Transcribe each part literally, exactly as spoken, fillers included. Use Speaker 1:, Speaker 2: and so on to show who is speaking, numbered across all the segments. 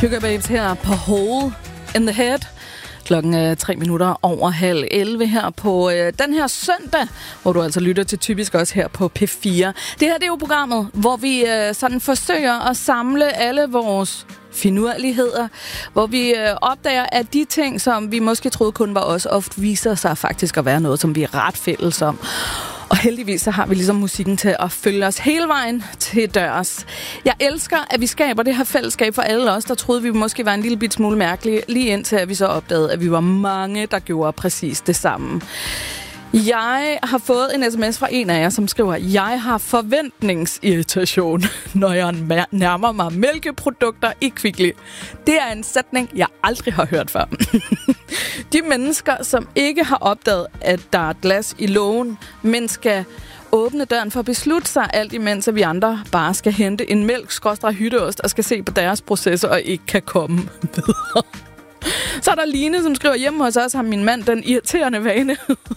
Speaker 1: Sugar Babes her på Hole in the Head. Klokken er tre minutter over halv elleve her på øh, den her søndag, hvor du altså lytter til Typisk også her på P fire. Det her det er jo programmet, hvor vi øh, sådan forsøger at samle alle vores finurligheder, hvor vi øh, opdager, at de ting, som vi måske troede kun var os, ofte viser sig faktisk at være noget, som vi er ret fælles om. Og heldigvis så har vi ligesom musikken til at følge os hele vejen til dørs. Jeg elsker, at vi skaber det her fællesskab for alle os, der troede, vi måske var en lille bit smule mærkelige, lige indtil at vi så opdagede, at vi var mange, der gjorde præcis det samme. Jeg har fået en sms fra en af jer, som skriver, jeg har forventningsirritation, når jeg nærmer mig mælkeprodukter i Kvickly. Det er en sætning, jeg aldrig har hørt før. De mennesker, som ikke har opdaget, at der er glas i lågen, men skal åbne døren for at beslutte sig, alt imens at vi andre bare skal hente en mælk, skråstreg hytteost og skal se på deres processer og ikke kan komme videre. Så er der Line, som skriver, hjemme hos os har min mand den irriterende vane.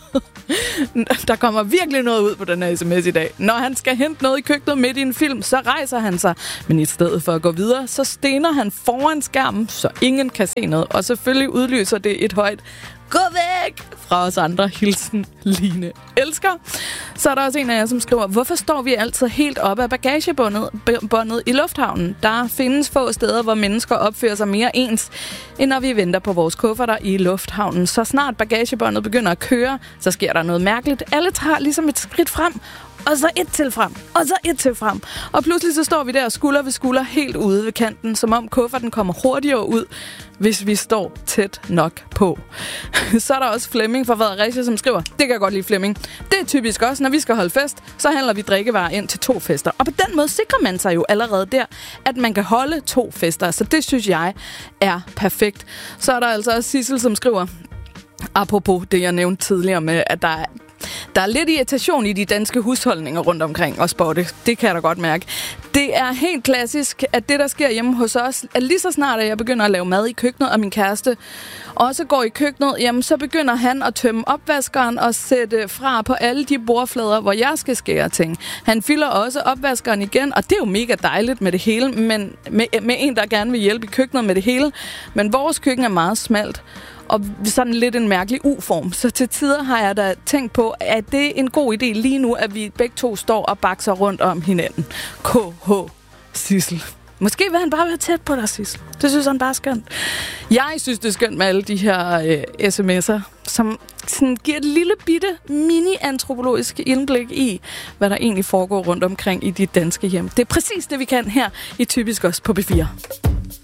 Speaker 1: Der kommer virkelig noget ud på den her sms i dag. Når han skal hente noget i køkkenet midt i en film, så rejser han sig. Men i stedet for at gå videre, så stener han foran skærmen, så ingen kan se noget. Og selvfølgelig udløser det et højt gå væk fra os andre. Hilsen Line. Elsker. Så er der også en af jer, som skriver, hvorfor står vi altid helt oppe af bagagebåndet båndet i lufthavnen? Der findes få steder, hvor mennesker opfører sig mere ens, end når vi venter på vores kufferter i lufthavnen. Så snart bagagebåndet begynder at køre, så sker der noget mærkeligt. Alle tager ligesom et skridt frem, og så et til frem, og så et til frem. Og pludselig så står vi der skulder ved skulder helt ude ved kanten, som om kufferten kommer hurtigere ud, hvis vi står tæt nok på. Så er der også Flemming fra Fredericia, som skriver, det kan jeg godt lide, Flemming. Det er typisk også, når vi skal holde fest, så handler vi drikkevarer ind til to fester. Og på den måde sikrer man sig jo allerede der, at man kan holde to fester. Så det synes jeg er perfekt. Så er der altså også Sissel, som skriver, apropos det, jeg nævnte tidligere med, at der er Der er lidt irritation i de danske husholdninger rundt omkring og spotte. Det kan jeg da godt mærke. Det er helt klassisk, at det, der sker hjemme hos os, at lige så snart, at jeg begynder at lave mad i køkkenet, og min kæreste også går i køkkenet, jamen så begynder han at tømme opvaskeren og sætte fra på alle de bordflader, hvor jeg skal skære ting. Han fylder også opvaskeren igen, og det er jo mega dejligt med det hele, men med, med en, der gerne vil hjælpe i køkkenet med det hele. Men vores køkken er meget smalt. Og sådan lidt en mærkelig U-form. Så til tider har jeg da tænkt på, at det er en god idé lige nu, at vi begge to står og bakser rundt om hinanden. K H Sissel. Måske vil han bare være tæt på dig, Sissel. Det synes han bare er skønt. Jeg synes, det er skønt med alle de her øh, sms'er, som sådan giver et lille bitte mini-antropologisk indblik i, hvad der egentlig foregår rundt omkring i de danske hjem. Det er præcis det, vi kan her i Typisk også på P fire.